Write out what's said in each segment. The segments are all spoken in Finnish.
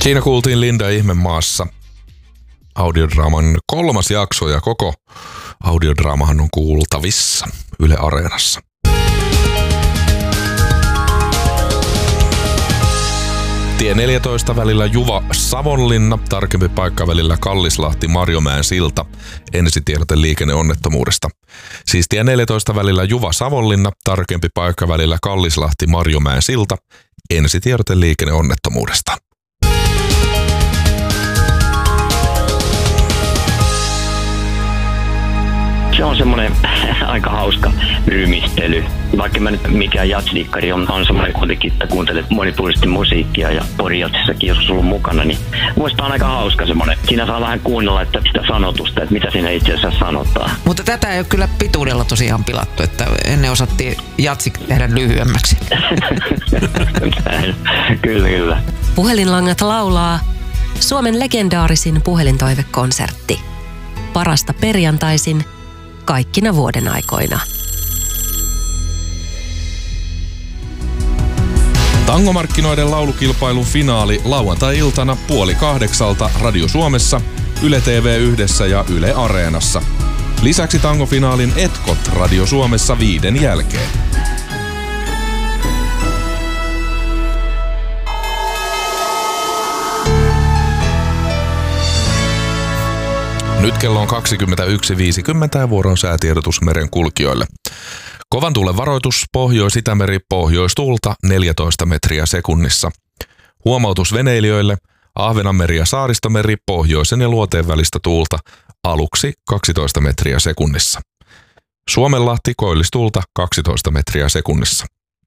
Siinä kuultiin Linda Ihmemaassa audiodraaman 3. jakso ja koko audiodraamahan on kuultavissa Yle Areenassa. Tie 14 välillä Juva-Savonlinna, tarkempi paikka välillä Kallislahti-Marjomäen silta, ensitiedote liikenneonnettomuudesta. Siis tie 14 välillä Juva-Savonlinna, tarkempi paikka välillä Kallislahti-Marjomäen silta, ensitiedote liikenneonnettomuudesta. Se on semmoinen aika hauska rymistely. Vaikka mä nyt mikään jazzdikkari on semmoinen kuitenkin, että kuuntelet monipuolisesti musiikkia ja porijatsissakin joskus ollut mukana, niin muista on aika hauska semmoinen. Siinä saa vähän kuunnella että sitä sanotusta, että mitä siinä itse asiassa sanotaan. Mutta tätä ei ole kyllä pituudella tosiaan pilattu, että ennen osattiin jatsi tehdä lyhyemmäksi. Kyllä. Puhelinlangat laulaa Suomen legendaarisin puhelintoivekonsertti. Parasta perjantaisin kaikkina vuoden aikoina. Tangomarkkinoiden laulukilpailun finaali lauantai-iltana 7:30 Radio Suomessa, Yle TV1 ja Yle Areenassa. Lisäksi tangofinaalin etkot Radio Suomessa 5 jälkeen. Nyt kello on 21.50 ja vuoron säätiedotus merenkulkijoille. Kovan tuulen varoitus, Pohjois-Itämeri, pohjoistuulta 14 metriä sekunnissa. Huomautus veneilijöille, Ahvenanmeri ja Saaristomeri, pohjoisen ja luoteen välistä tuulta, aluksi 12 metriä sekunnissa. Suomenlahti, koillistuulta 12 metriä sekunnissa.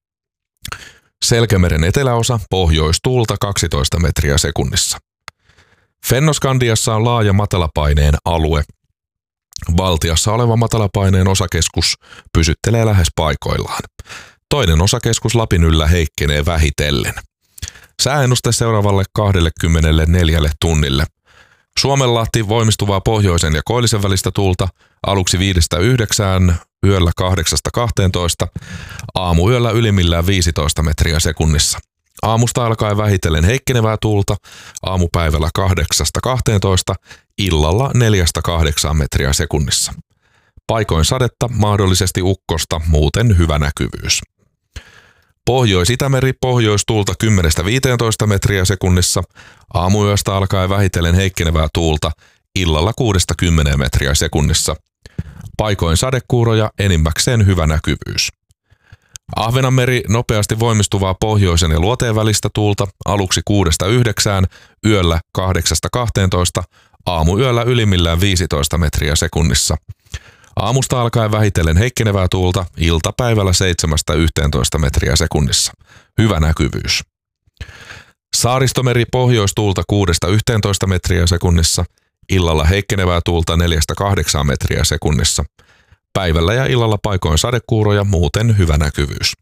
Selkämeren eteläosa, pohjoistuulta 12 metriä sekunnissa. Fennoskandiassa on laaja matalapaineen alue. Baltiassa oleva matalapaineen osakeskus pysyttelee lähes paikoillaan. Toinen osakeskus Lapin yllä heikkenee vähitellen. Sääennuste seuraavalle 24 tunnille. Suomenlahti voimistuvaa pohjoisen ja koillisen välistä tuulta aluksi 5-9, yöllä 8-12, aamuyöllä ylimmillään 15 metriä sekunnissa. Aamusta alkaen vähitellen heikkenevää tuulta, aamupäivällä 8-12, illalla 4-8 metriä sekunnissa. Paikoin sadetta, mahdollisesti ukkosta, muuten hyvä näkyvyys. Pohjois-Itämeri, pohjoistuulta 10-15 metriä sekunnissa, aamuyöstä alkaen vähitellen heikkenevää tuulta, illalla 6-10 metriä sekunnissa. Paikoin sadekuuroja, enimmäkseen hyvä näkyvyys. Ahvenanmeri nopeasti voimistuvaa pohjoisen ja luoteen välistä tuulta aluksi 6-9, yöllä 8-12, aamuyöllä ylimmillään 15 metriä sekunnissa. Aamusta alkaen vähitellen heikkenevää tuulta, iltapäivällä 7-11 metriä sekunnissa. Hyvä näkyvyys. Saaristomeri pohjoistuulta 6-11 metriä sekunnissa, illalla heikkenevää tuulta 4-8 metriä sekunnissa. Päivällä ja illalla paikoin sadekuuroja, muuten hyvä näkyvyys.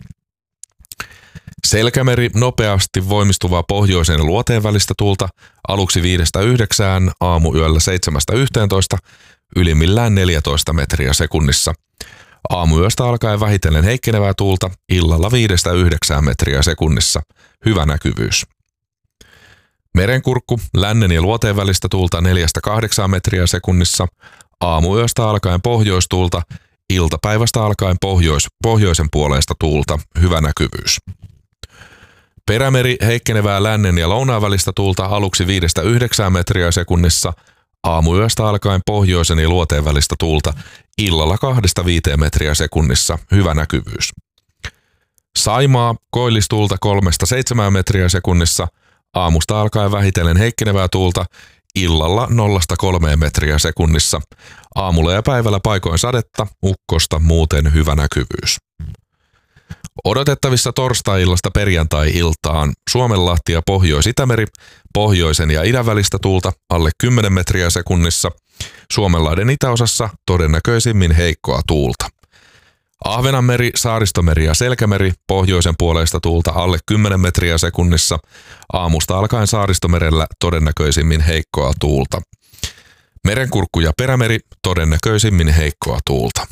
Selkämeri nopeasti voimistuvaa pohjoisen ja luoteen välistä tuulta aluksi 5-9, aamuyöllä 7-11, ylimmillään 14 metriä sekunnissa. Aamuyöstä alkaen vähitellen heikkenevää tuulta, illalla 5-9 metriä sekunnissa. Hyvä näkyvyys. Merenkurkku lännen ja luoteen välistä tuulta 4-8 metriä sekunnissa. Aamuyöstä alkaen pohjoistuulta, iltapäivästä alkaen pohjoisen puoleista tuulta, hyvä näkyvyys. Perämeri heikkenevää lännen ja lounaan välistä tuulta aluksi 5-9 metriä sekunnissa, aamuyöstä alkaen pohjoisen ja luoteen välistä tuulta, illalla 2-5 metriä sekunnissa, hyvä näkyvyys. Saimaa koillistuulta 3-7 metriä sekunnissa, aamusta alkaen vähitellen heikkenevää tuulta, illalla 0-3 metriä sekunnissa. Aamulla ja päivällä paikoin sadetta, ukkosta, muuten hyvä näkyvyys. Odotettavissa torstai-illasta perjantai-iltaan Suomenlahti ja Pohjois-Itämeri, pohjoisen ja idän välistä tuulta alle 10 metriä sekunnissa. Suomenlahden itäosassa todennäköisimmin heikkoa tuulta. Ahvenanmeri, Saaristomeri ja Selkämeri, pohjoisen puoleista tuulta alle 10 metriä sekunnissa. Aamusta alkaen Saaristomerellä todennäköisimmin heikkoa tuulta. Merenkurkku ja Perämeri, todennäköisimmin heikkoa tuulta.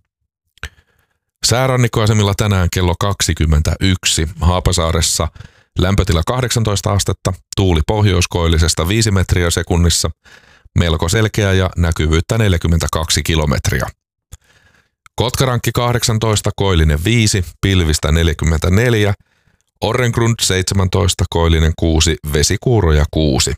Säärannikkoasemilla tänään kello 21. Haapasaaressa Lämpötila 18 astetta, tuuli pohjoiskoillisesta 5 metriä sekunnissa, melko selkeä ja näkyvyyttä 42 kilometriä. Kotkarankki 18, koillinen 5, pilvistä 44, Orrengrund 17, koillinen 6, vesikuuroja 6.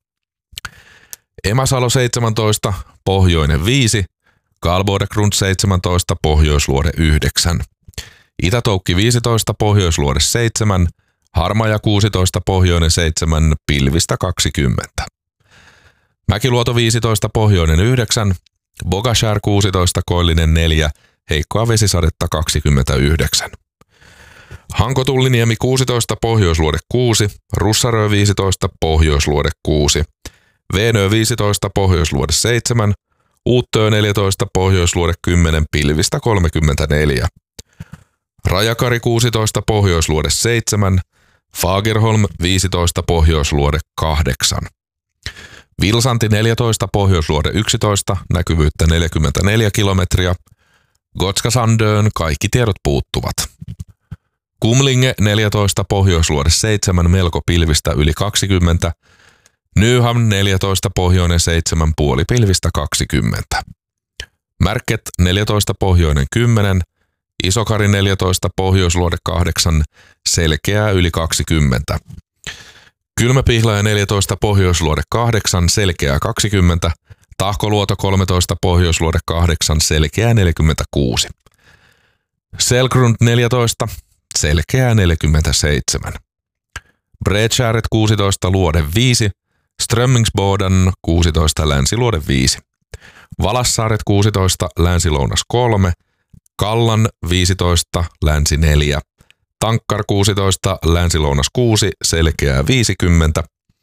Emasalo 17, pohjoinen 5, Karlbodegrund 17, pohjoisluode 9. Itätoukki 15, pohjoisluode 7, Harmaja 16, pohjoinen 7, pilvistä 20. Mäkiluoto 15, pohjoinen 9, Bogashär 16, koillinen 4, heikkoa vesisadetta 29. Hanko-Tulliniemi 16, pohjoisluode 6, Russarö 15, pohjoisluode 6, Veenö 15, pohjoisluode 7, Uuttöö 14, pohjoisluode 10, pilvistä 34. Rajakari 16, pohjoisluode 7, Fagerholm 15, pohjoisluode 8. Vilsanti 14, pohjoisluode 11, näkyvyyttä 44 kilometriä. Gotska Sandön kaikki tiedot puuttuvat. Kumlinge 14, pohjoisluode 7, melko pilvistä yli 20. Nyhamn 14, pohjoinen 7, puoli pilvistä 20. Märket 14, pohjoinen 10, Isokari 14, pohjoisluode 8, selkeää yli 20. Kylmäpihlaja 14, pohjoisluode 8, selkeää 20. Tahkoluoto 13, pohjoisluode 8, selkeää 46. Selgrund 14, selkeää 47. Bredskäret 16, luode 5, Strömmingsboden 16, länsiluode 5. Valassaaret 16, länsilounas 3, Kallan 15, länsi 4. Tankkar 16, länsilounas 6, selkeää 50.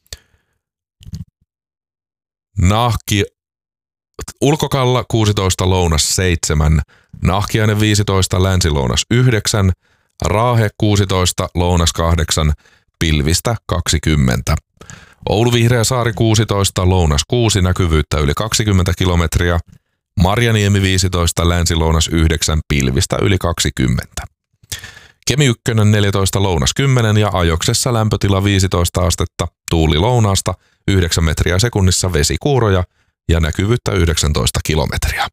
Ulkokalla 16, lounas 7, Nahkiainen 15, länsilounas 9, Raahe 16, lounas 8, pilvistä 20. Oulu Vihreäsaari 16, lounas 6, näkyvyyttä yli 20 kilometriä, Marjaniemi 15, länsilounas 9, pilvistä yli 20. Kemi 1 14, lounas 10 ja Ajoksessa lämpötila 15 astetta, tuuli lounaasta 9 metriä sekunnissa, vesikuuroja ja näkyvyyttä 19 kilometriä.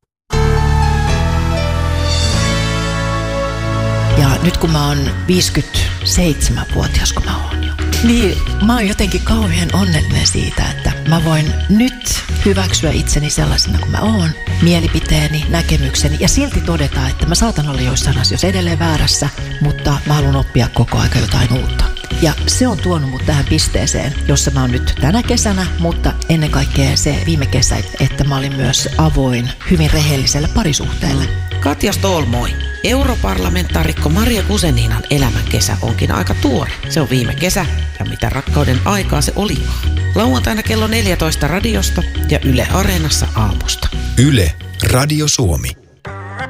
Ja nyt kun mä oon 57-vuotias, kun mä oon jo, niin mä oon jotenkin kauhean onnellinen siitä, että mä voin nyt hyväksyä itseni sellaisena kuin mä oon, mielipiteeni, näkemykseni ja silti todeta, että mä saatan olla joissain asioissa edelleen väärässä, mutta mä haluan oppia koko aika jotain uutta. Ja se on tuonut mut tähän pisteeseen, jossa mä oon nyt tänä kesänä, mutta ennen kaikkea se viime kesä, että mä olin myös avoin hyvin rehelliselle parisuhteelle. Katja Stoll, moi. Europarlamentaarikko Maria Guzeninan elämän kesä onkin aika tuore. Se on viime kesä ja mitä rakkauden aikaa se olikaan. Lauantaina kello 14 radiosta ja Yle Areenassa aamusta. Yle, Radio Suomi.